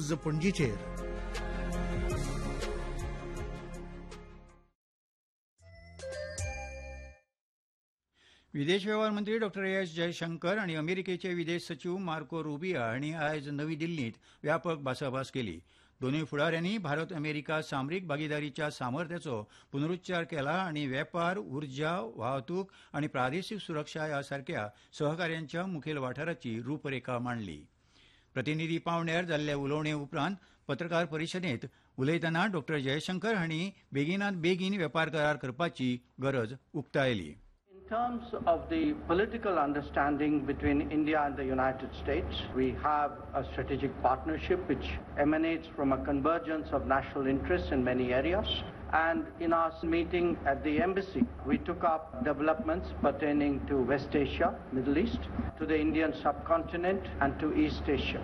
आज पणजीचेर. विदेश वेव्हार मंत्री डॉ. एस जयशंकर आनी अमेरिकेचे विदेश सचिव मार्को रुबिया हांणी आयज नवी दिल्लींत व्यापक भासाभास केली. दोनूय फुडाऱ्यांनी भारत अमेरिका सामरीक भागीदारीच्या सामर्थ्याचो पुनरुच्चार केला आनी वेपार, उर्जा, वाहतूक आनी प्रादेशीक सुरक्षा ह्या सारक्या सहकार्याच्या मुखेल वाठाराची रूपरेखा मांडली. प्रतिनिधी पावण्यार जाल्ले उलोवणे उपरांत पत्रकार परिशदेंत उलयतना डॉ. जयशंकर हांणी बेगिनात बेगीन वेपार करार करपाची गरज उक्तायली. In terms of the political understanding between India and the United States, we have a strategic partnership which emanates from a convergence of national interests in many areas. And in our meeting at the embassy, we took up developments pertaining to West Asia, Middle East, to the Indian subcontinent and to East Asia.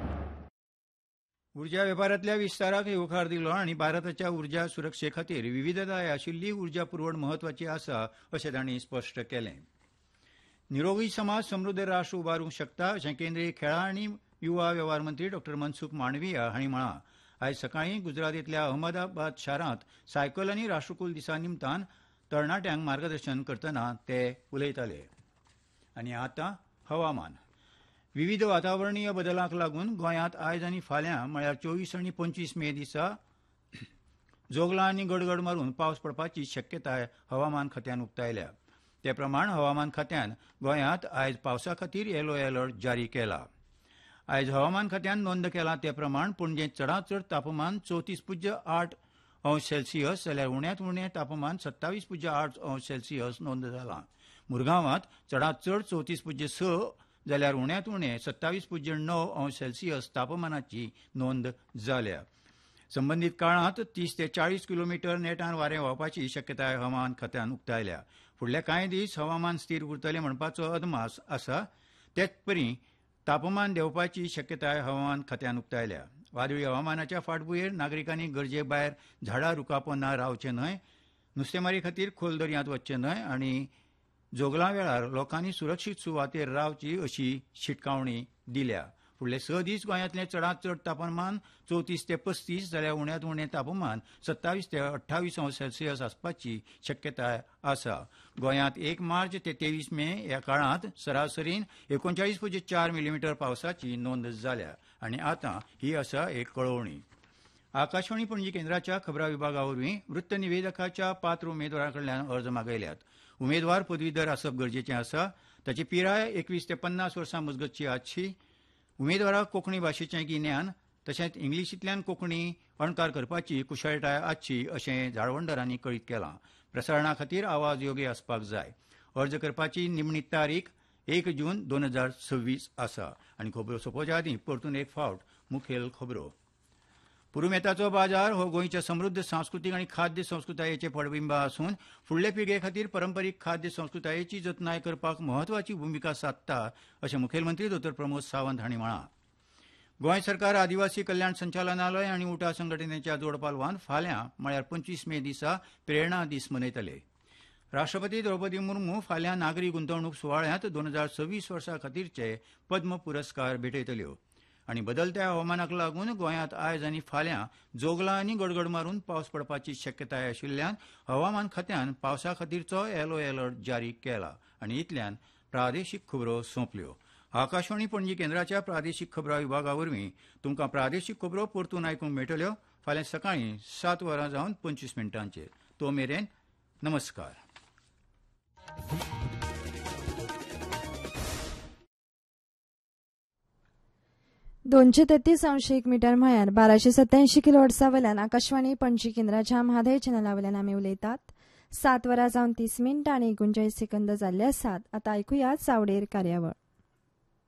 उर्जा वेपारांतल्या विस्ताराक येवकार दिलो आनी भारताच्या उर्जा सुरक्षे खातीर विविधताय आशिल्ली उर्जा पुरवण म्हत्वाची आसा अशें तांणी स्पश्ट केलें. निरोगी समाज समृद्ध राष्ट्र उबारूंक शकता अशें केंद्रीय खेळां आनी युवा वेव्हार मंत्री डॉ. मनसुख मांडविया हांणी म्हळां. आयज सकाळीं गुजरातींतल्या अहमदाबाद शारांत सायकल आनी राष्ट्रकुल दिसा निमतान तरणाट्यांक मार्गदर्शन करतना ते उलयताले. आनी आतां हवामान. विविध वातावरणीय बदलांक लागून गोंयांत आयज आनी फाल्यां म्हळ्यार 24 आनी 25 मे दिसा जोगलां आनी गडगड मारून पावस पडपाची शक्यताय हवामान खात्यान उक्तायल्या. ते प्रमाण हवामान खात्यान गोंयांत आयज पावसा खातीर येलो अलर्ट जारी केला. आयज हवामान खात्यान नोंद केला ते प्रमाण पणजेंत चडांत चड तापमान 34.8 अंश सेल्सियस जाल्यार उण्यांत उणें तापमान 27.8 अंश सेल्सियस नोंद जालां. मुरगांवांत चडांत चड 34.6 जाल्यार उण्यांत उणें 27.9 अंश सेल्सियस तापमानाची नोंद जाल्या. संबंदीत काळांत 30 ते 40 किलोमीटर नेटान वारें व्हांवपाची शक्यताय हवामान खात्यान उक्तायल्या. फुडले कांय दीस हवामान स्थिर उरतलें म्हणपाचो अदमास आसा. तेच परी तापमान देंवपाची शक्यताय हवामान खात्यान उक्तायल्या. वादळी हवामानाच्या फाटभुंयेर नागरिकांनी गरजे भायर झाडां रुखापोंदा रावचें न्हय, नुस्तेमारी खातीर खोल दर्यांत वचचें न्हय आनी जोगलां वेळार लोकांनी सुरक्षीत सुवातेर रावची अशी शिटकावणी दिल्या. फुडले 6 दीस गोंयांतलें चडांत चड तापमान 34 ते 35 जाल्यार उण्यांत उणें तापमान 27 ते 28 अंश सेल्सियस आसपाची शक्यताय आसा. गोंयांत 1 मार्च ते 23 मे ह्या काळांत सरासरीन 39.4 मिलीमीटर पावसाची नोंद जाल्या. आनी आतां ही आसा एक कळोवणी. आकाशवाणी पणजी केंद्राच्या खबरां विभागा वरवीं वृत्त निवेदकाच्या पात्र उमेदवारां कडल्यान अर्ज मागयल्यात. उमेदवार पदवीधर आसप गरजेचें आसा. ताची पिराय 21 ते 50 वर्सां मजगतची आसची. उमेदवाराक कोंकणी भाशेचें गिन्यान तशेंच इंग्लिशींतल्यान कोंकणी अणकार करपाची कुशळटाय आसची अशें झाडवंडरांनी कळीत केलां. प्रसारणा खातीर आवाज योग्य आसपाक जाय. अर्ज करपाची निमणी तारीख 1 जून 2026 आसा. आनी खबरो सोंपोवच्या आदीं परतून एक फावट मुखेल खबरो. पुरुमेताचो बाजार हो गोंयच्या समृद्ध सांस्कृतीक आनी खाद्य संस्कृतायेचें पडबिंब आसून फुडले पिळगे खातीर पारंपारीक खाद्य संस्कृतायेची जतनाय करपाक म्हत्वाची भुमिका सादता अशें मुखेलमंत्री डॉ. प्रमोद सावंत हांणी म्हळां. गोंय सरकार आदिवासी कल्याण संचालनालय आनी उटा संघटनेच्या जोड पालवान फाल्यां म्हळ्यार 25 मे दिसा प्रेरणा दीस मनयतले. राष्ट्रपती द्रौपदी मुर्मू फाल्यां नागरी गुंतवणूक सुवाळ्यांत 2026 वर्सा खातीरचे पद्म पुरस्कार भेटयतल्यो. आनी बदलत्या हवामानाक लागून गोंयांत आयज आनी फाल्यां जोगलां आनी गडगड मारून पावस पडपाची शक्यताय आशिल्ल्यान हवामान खात्यान पावसा खातीरचो येलो अलर्ट जारी केला. आनी इतल्यान प्रादेशीक खबरो सोंपल्यो. आकाशवाणी पणजी केंद्राच्या प्रादेशीक खबरां विभागा वरवीं तुमकां प्रादेशीक खबरो परतून आयकूंक मेळटल्यो फाल्यां सकाळीं 7 वरां जावन 25 मिनटांचेर. तो मेरेन नमस्कार. 233.1 मीटर म्हळ्यार 1287 किलोहर्ट्झा वयल्यान आकाशवाणी पणजी केंद्राच्या म्हादय चॅनला वयल्यान आमी उलयतात. 7 वरां जावन 30 मिनटां आनी 39 सेकंद जाल्ले आसात. आतां आयकुया चावडेर कार्यावळ.